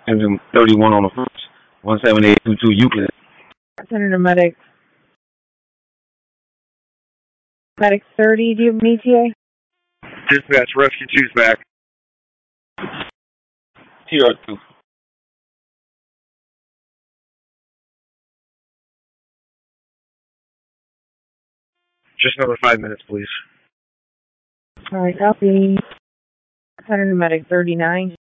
and then 31 on the first. 17822 Euclid. Senator Medic. Medic 30, do you have an ETA? Dispatch, Rescue 2's back. TR2. Just another 5 minutes, please. All right, copy. Senator Medic 39.